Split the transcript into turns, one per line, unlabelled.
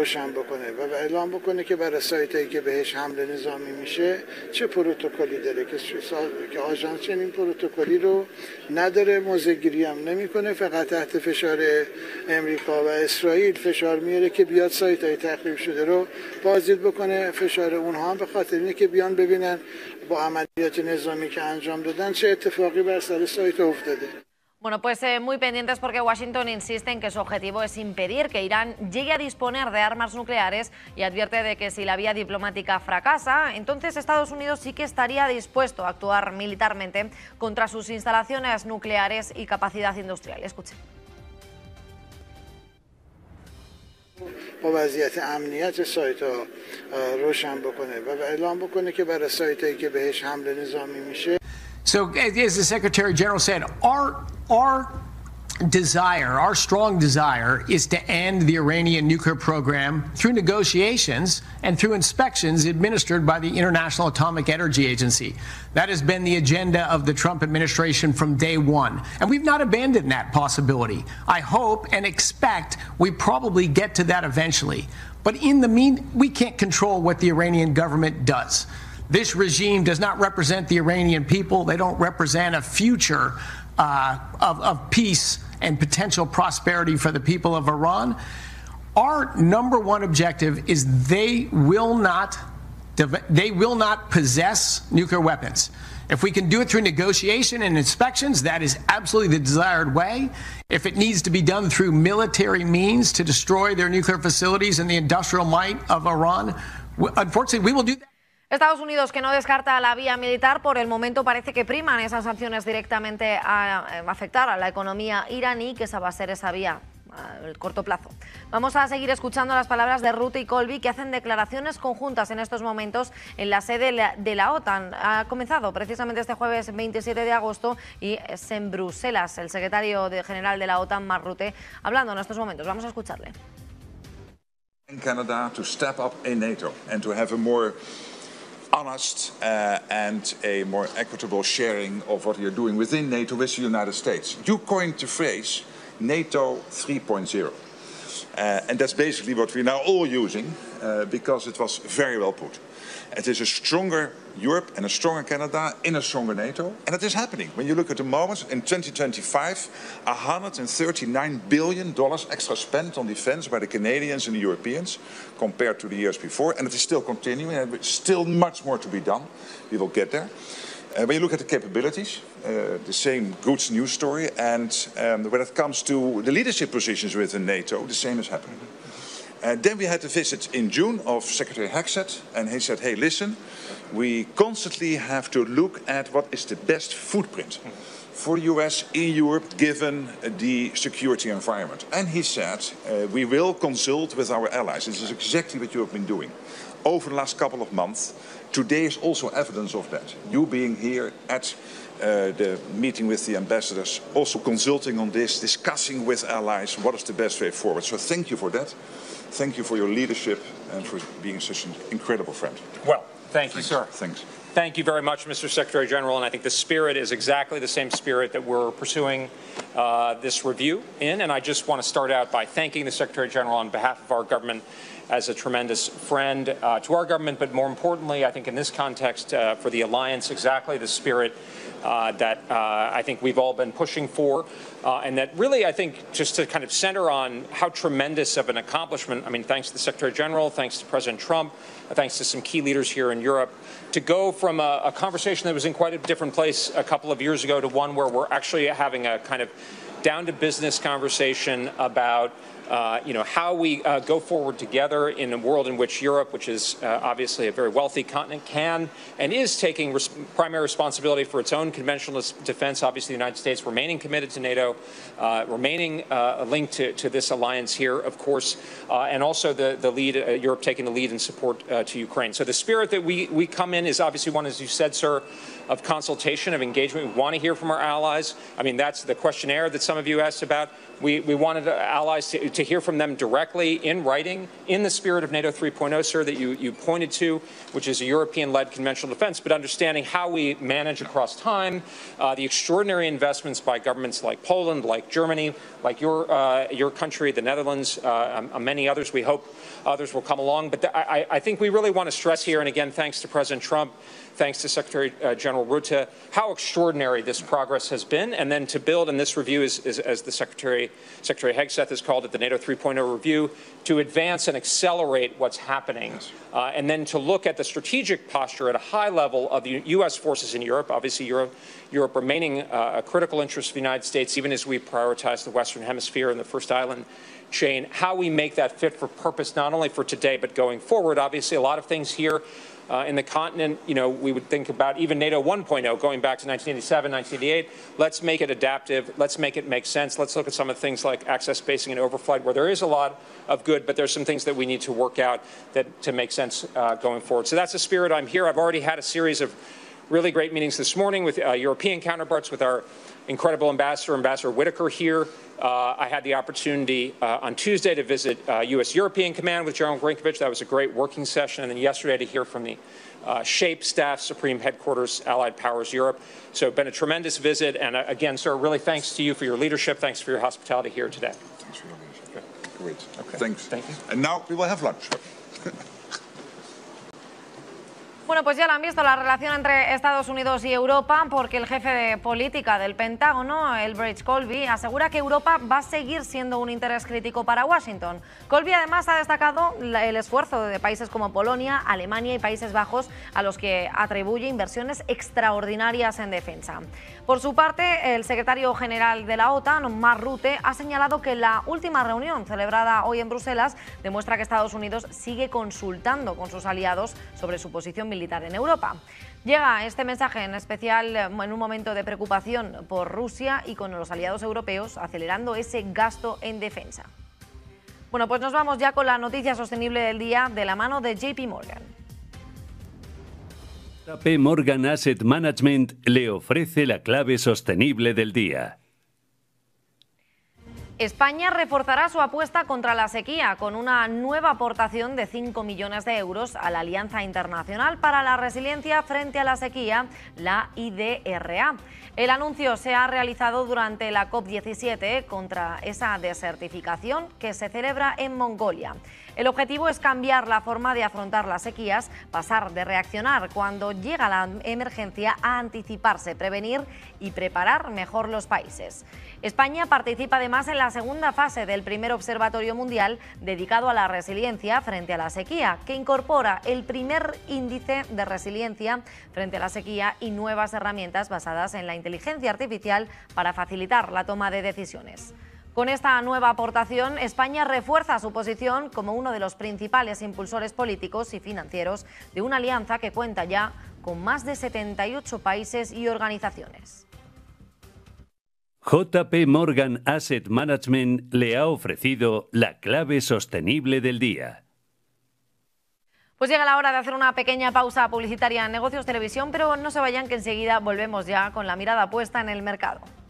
روشن بکنه و اعلام بکنه که برای سایتایی که بهش حمله نظامی میشه چه پروتکلی داره که آژانس چنین پروتکلی رو نداره، موضع‌گیری هم نمیکنه، فقط تحت فشار امریکا و اسرائیل فشار میاره که بیاد سایتای تخریب شده رو بازدید بکنه. فشار اونها هم به خاطر اینه که بیان ببینن با عملیات نظامی که انجام دادن چه اتفاقی بر سر سایت افتاده.
Bueno, pues muy pendientes porque Washington insiste en que su objetivo es impedir que Irán llegue a disponer de armas nucleares y advierte de que si la vía diplomática fracasa, entonces Estados Unidos sí que estaría dispuesto a actuar militarmente contra sus instalaciones nucleares y capacidad industrial. Escuchen.
با وضعیت امنیت سایت ها روشن بکنه و اعلام بکنه که برای سایت هایی که بهش حمله نظامی میشه.
So, as the Secretary General said, our desire, our strong desire, is to end the Iranian nuclear program through negotiations and through inspections administered by the International Atomic Energy Agency. That has been the agenda of the Trump administration from day one, and we've not abandoned that possibility. I hope and expect we probably get to that eventually. But in the we can't control what the Iranian government does. This regime does not represent the Iranian people. They don't represent a future of peace and potential prosperity for the people of Iran. Our number one objective is they will not possess nuclear weapons. If we can do it through negotiation and inspections, that is absolutely the desired way. If it needs to be done through military means to destroy their nuclear facilities and the industrial might of Iran, unfortunately, we will do that.
Estados Unidos, que no descarta la vía militar, por el momento parece que priman esas sanciones directamente a afectar a la economía iraní, que esa va a ser esa vía a corto plazo. Vamos a seguir escuchando las palabras de Rutte y Colby, que hacen declaraciones conjuntas en estos momentos en la sede de la OTAN. Ha comenzado precisamente este jueves 27 de agosto y es en Bruselas el secretario general de la OTAN, Mark Rutte, hablando en estos momentos. Vamos a escucharle.
In Canada to step up in NATO and to have a more honest and a more equitable sharing of what you're doing within NATO with the United States. You coined the phrase NATO 3.0. And that's basically what we're now all using because it was very well put. It is a stronger Europe and a stronger Canada in a stronger NATO. And it is happening. When you look at the moment, in 2025, $139 billion extra spent on defense by the Canadians and the Europeans compared to the years before. And it is still continuing, and there's still much more to be done. We will get there. When you look at the capabilities, the same good news story. And when it comes to the leadership positions within NATO, the same is happening. Then we had a visit in June of Secretary Hexet, and he said, hey, listen, we constantly have to look at what is the best footprint for the US in Europe given the security environment. And he said, we will consult with our allies. This is exactly what you have been doing over the last couple of months. Today is also evidence of that. You being here at the meeting with the ambassadors, also consulting on this, discussing with allies what is the best way forward. So thank you for that. Thank you for your leadership and for being such an incredible friend.
Well, thank you, sir.
Thanks.
Thank you very much, Mr. Secretary General, and I think the spirit is exactly the same spirit that we're pursuing this review in, and I just want to start out by thanking the Secretary General on behalf of our government as a tremendous friend to our government, but more importantly, I think in this context, for the alliance, exactly the spirit that I think we've all been pushing for, and that really, I think, just to kind of center on how tremendous of an accomplishment, I mean, thanks to the Secretary General, thanks to President Trump, thanks to some key leaders here in Europe, to go from a conversation that was in quite a different place a couple of years ago to one where we're actually having a kind of down-to-business conversation about how we go forward together in a world in which Europe, which is obviously a very wealthy continent, can and is taking primary responsibility for its own conventional defense. Obviously, the United States remaining committed to NATO, remaining linked to this alliance here, of course, and also the lead, Europe taking the lead in support to Ukraine. So the spirit that we come in is obviously one, as you said, sir, of consultation, of engagement. We want to hear from our allies. I mean, that's the questionnaire that some of you asked about. We wanted allies to hear from them directly in writing, in the spirit of NATO 3.0, sir, that you pointed to, which is a European-led conventional defense, but understanding how we manage across time, the extraordinary investments by governments like Poland, like Germany, like your country, the Netherlands, many others. We hope others will come along. But I think we really want to stress here, and again, thanks to President Trump, thanks to Secretary General Rutte, how extraordinary this progress has been, and then to build, and this review is as the Secretary Hegseth has called it, the NATO 3.0 review, to advance and accelerate what's happening, and then to look at the strategic posture at a high level of the U.S. forces in Europe, obviously Europe remaining a critical interest of the United States, even as we prioritize the Western Hemisphere and the First Island chain, how we make that fit for purpose, not only for today, but going forward. Obviously, a lot of things here in the continent, we would think about even NATO 1.0, going back to 1987, 1988. Let's make it adaptive. Let's make it make sense. Let's look at some of the things like access spacing and overflight, where there is a lot of good, but there's some things that we need to work out to make sense going forward. So that's the spirit. I'm here. I've already had a series of really great meetings this morning with European counterparts, with our incredible Ambassador Whitaker here. I had the opportunity on Tuesday to visit U.S.-European Command with General Grinkovich. That was a great working session. And then yesterday to hear from the SHAPE Staff Supreme Headquarters, Allied Powers Europe. So it's been a tremendous visit. And again, sir, really thanks to you for your leadership. Thanks for your hospitality here today.
Thanks for your leadership. Great. Okay.
Thanks. Thank you.
And now we will have lunch.
Bueno, pues ya lo han visto, la relación entre Estados Unidos y Europa, porque el jefe de política del Pentágono, Elbridge Colby, asegura que Europa va a seguir siendo un interés crítico para Washington. Colby además ha destacado el esfuerzo de países como Polonia, Alemania y Países Bajos, a los que atribuye inversiones extraordinarias en defensa. Por su parte, el secretario general de la OTAN, Mark Rutte, ha señalado que la última reunión celebrada hoy en Bruselas demuestra que Estados Unidos sigue consultando con sus aliados sobre su posición militar en Europa. Llega este mensaje en especial en un momento de preocupación por Rusia y con los aliados europeos acelerando ese gasto en defensa. Bueno, pues nos vamos ya con la noticia sostenible del día de la mano de JP Morgan.
JP Morgan Asset Management le ofrece la clave sostenible del día.
España reforzará su apuesta contra la sequía con una nueva aportación de 5 millones de euros a la Alianza Internacional para la Resiliencia frente a la Sequía, la IDRA. El anuncio se ha realizado durante la COP17 contra esa desertificación que se celebra en Mongolia. El objetivo es cambiar la forma de afrontar las sequías, pasar de reaccionar cuando llega la emergencia a anticiparse, prevenir y preparar mejor los países. España participa además en la segunda fase del primer observatorio mundial dedicado a la resiliencia frente a la sequía, que incorpora el primer índice de resiliencia frente a la sequía y nuevas herramientas basadas en la inteligencia artificial para facilitar la toma de decisiones. Con esta nueva aportación, España refuerza su posición como uno de los principales impulsores políticos y financieros de una alianza que cuenta ya con más de 78 países y organizaciones.
JP Morgan Asset Management le ha ofrecido la clave sostenible del día.
Pues llega la hora de hacer una pequeña pausa publicitaria en Negocios Televisión, pero no se vayan que enseguida volvemos ya con la mirada puesta en el mercado.